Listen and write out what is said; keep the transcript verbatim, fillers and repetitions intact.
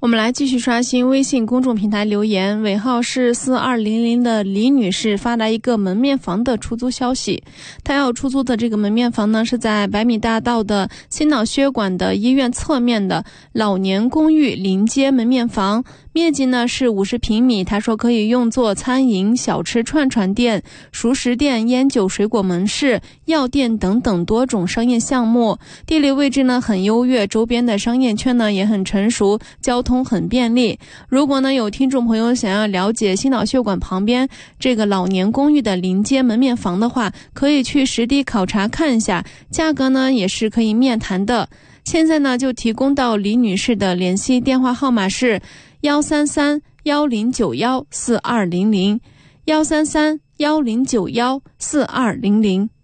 我们来继续刷新微信公众平台留言，尾号是四二零零的李女士发来一个门面房的出租消息。她要出租的这个门面房呢，是在百米大道的心脑血管的医院侧面的老年公寓临街门面房，面积呢是五十平米。她说可以用作餐饮、小吃串串店、熟食店、烟酒水果门市、药店等等多种商业项目。地理位置呢很优越，周边的商业圈呢也很成熟，交通很便利。如果呢有听众朋友想要了解心脑血管旁边这个老年公寓的临街门面房的话，可以去实地考察看一下，价格呢也是可以面谈的。现在呢就提供到李女士的联系电话号码是幺三三幺零九幺四二零零，幺三三幺零九幺四二零零。